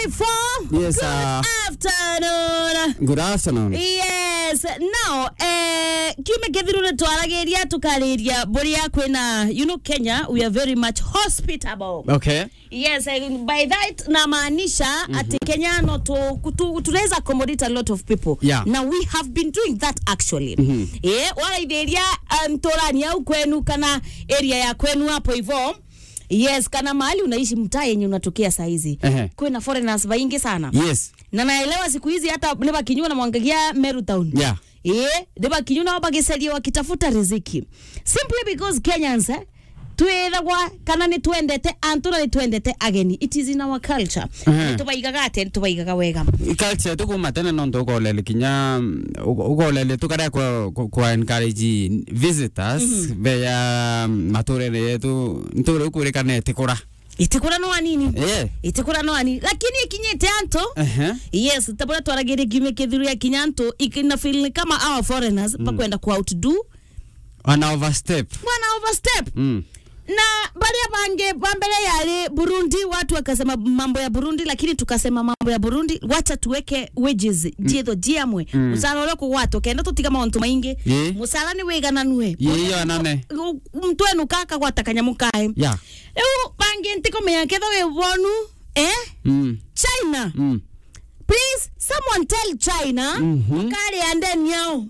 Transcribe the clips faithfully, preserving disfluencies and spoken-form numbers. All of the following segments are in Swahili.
forty-four. Yes, Good uh, afternoon. Good afternoon. Yes. Now, eh, kiume kethirule twarageria tukariria boria kwena, you know, Kenya, we are very much hospitable. Okay. Yes, uh, by that na maanisha mm-hmm. ati Kenya no to tunaweza accommodate a lot of people. Yeah. Now we have been doing that actually. Mm-hmm. Eh, wala ideria mtorani au kwenu kana area ya kwenu hapo hivyo. Yes, kana mahali unaishi mtaa yenye unatokea saa hizi. Uh-huh. Kuna foreigners wengi sana. Yes. Na naelewa siku hizi hata neba kinyua na mwangagia Meru Town. Yeah. Eh, neba kinyua na wabagesalia wakitafuta riziki. Simply because Kenyans eh, tuethagwa kana ni twendete antuna ni twendete ageni. It is in our culture. Uh-huh. Tubaigaga ate tubaigaga wega. Culture tuko matene nondo uko lele kinya uko lele tukara kwa kwa encourage visitors mm-hmm. beya maturere yetu ntore uko rekane tikora. Itikura no anini? Yeah. Itikura no anini. Lakini ikinyete anto. Uh-huh. Yes, tabora twaragere gime kethiru ya kinyanto ikina feel kama our foreigners mm. pa kwenda ku outdo. Wana overstep. Wana overstep. Mm. Na bali ya bange bambele yale Burundi watu wakasema mambo ya Burundi lakini tukasema mambo ya Burundi wacha tuweke wages jedo diamwe mm. musala loko watu kenda tutika maonto maingi yeah. musala ni wegana nwe Yeyo anane mtu enu kaka kwa takanyamukae yeah. Ewu bange ntiko meyaketho we wonu eh mm. China mm. Please, someone tell China, mm-hmm. Kari and then yao.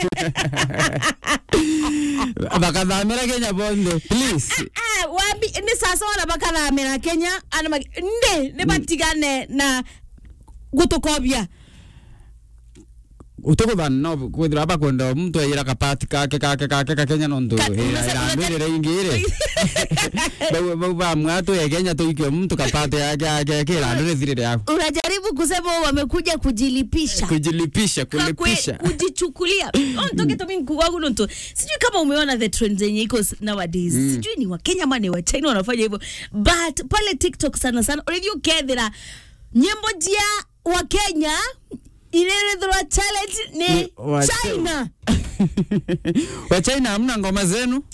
Bakadhamira Kenya bondo, please. Ah, wabi ni sasa wana bakadhamira Kenya, ana nde ne batigane na gutokobia. Utoko ban no kwedra hapa kwenda mtu ayira kapati kake kake kake Kenya nondo ira mbere ingire bawe bawe mwato ya Kenya to ikyo mtu kapati yake yake kila ndio zile yako unajaribu kusema wamekuja kujilipisha kujilipisha kulipisha kujichukulia onto kitu mimi kwangu nonto sijui kama umeona the trend zenye iko nowadays mm. sijui ni wa Kenya ama ni wa China wanafanya hivyo but pale TikTok sana sana ulivyo kedhira nyimbo jia wa Kenya ile ile challenge ni wa China. Wa China hamna ngoma zenu?